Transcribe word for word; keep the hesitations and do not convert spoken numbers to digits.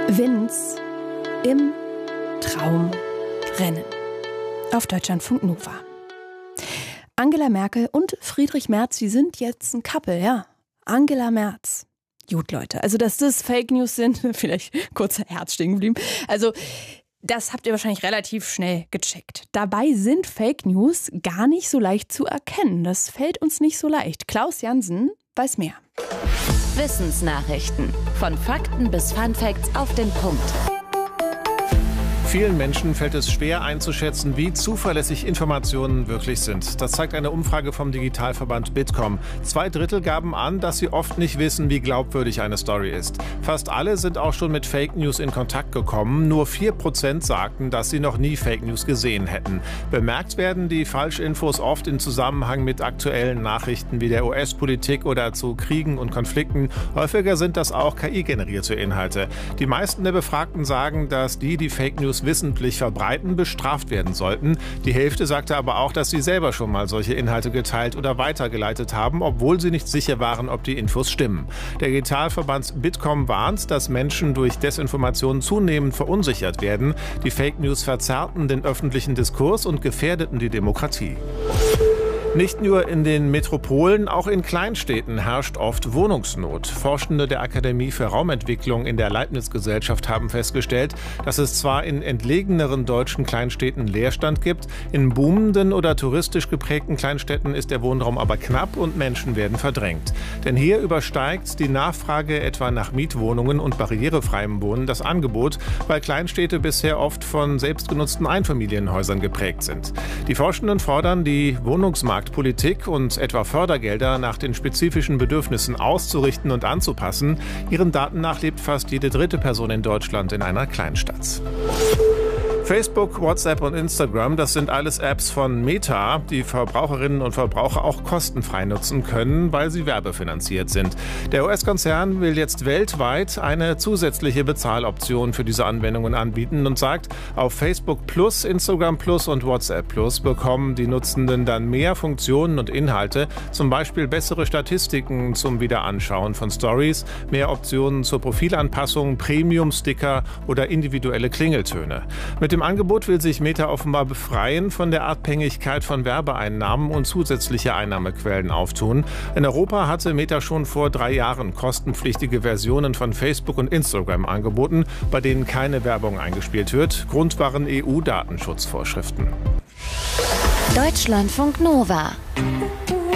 Vince im Traumrennen auf Deutschlandfunk Nova. Angela Merkel und Friedrich Merz, die sind jetzt ein Couple, ja. Angela Merz. Gut, Leute, also dass das Fake News sind, vielleicht kurzer Herz stehen geblieben. Also das habt ihr wahrscheinlich relativ schnell gecheckt. Dabei sind Fake News gar nicht so leicht zu erkennen. Das fällt uns nicht so leicht. Klaus Jansen weiß mehr. Wissensnachrichten. Von Fakten bis Funfacts auf den Punkt. Vielen Menschen fällt es schwer einzuschätzen, wie zuverlässig Informationen wirklich sind. Das zeigt eine Umfrage vom Digitalverband Bitkom. Zwei Drittel gaben an, dass sie oft nicht wissen, wie glaubwürdig eine Story ist. Fast alle sind auch schon mit Fake News in Kontakt gekommen. Nur vier Prozent sagten, dass sie noch nie Fake News gesehen hätten. Bemerkt werden die Falschinfos oft in Zusammenhang mit aktuellen Nachrichten wie der U S-Politik oder zu Kriegen und Konflikten. Häufiger sind das auch K I-generierte Inhalte. Die meisten der Befragten sagen, dass die, die Fake News wissentlich verbreiten, bestraft werden sollten. Die Hälfte sagte aber auch, dass sie selber schon mal solche Inhalte geteilt oder weitergeleitet haben, obwohl sie nicht sicher waren, ob die Infos stimmen. Der Digitalverband Bitkom warnt, dass Menschen durch Desinformation zunehmend verunsichert werden. Die Fake News verzerrten den öffentlichen Diskurs und gefährdeten die Demokratie. Nicht nur in den Metropolen, auch in Kleinstädten herrscht oft Wohnungsnot. Forschende der Akademie für Raumentwicklung in der Leibniz-Gesellschaft haben festgestellt, dass es zwar in entlegeneren deutschen Kleinstädten Leerstand gibt, in boomenden oder touristisch geprägten Kleinstädten ist der Wohnraum aber knapp und Menschen werden verdrängt. Denn hier übersteigt die Nachfrage etwa nach Mietwohnungen und barrierefreiem Wohnen das Angebot, weil Kleinstädte bisher oft von selbstgenutzten Einfamilienhäusern geprägt sind. Die Forschenden fordern, die Wohnungsmarkt Politik und etwa Fördergelder nach den spezifischen Bedürfnissen auszurichten und anzupassen. Ihren Daten nach lebt fast jede dritte Person in Deutschland in einer Kleinstadt. Facebook, WhatsApp und Instagram, das sind alles Apps von Meta, die Verbraucherinnen und Verbraucher auch kostenfrei nutzen können, weil sie werbefinanziert sind. Der U S-Konzern will jetzt weltweit eine zusätzliche Bezahloption für diese Anwendungen anbieten und sagt, auf Facebook Plus, Instagram Plus und WhatsApp Plus bekommen die Nutzenden dann mehr Funktionen und Inhalte, zum Beispiel bessere Statistiken zum Wiederanschauen von Stories, mehr Optionen zur Profilanpassung, Premium-Sticker oder individuelle Klingeltöne. Mit dem Angebot will sich Meta offenbar befreien von der Abhängigkeit von Werbeeinnahmen und zusätzliche Einnahmequellen auftun. In Europa hatte Meta schon vor drei Jahren kostenpflichtige Versionen von Facebook und Instagram angeboten, bei denen keine Werbung eingespielt wird. Grund waren E U-Datenschutzvorschriften. Deutschlandfunk Nova.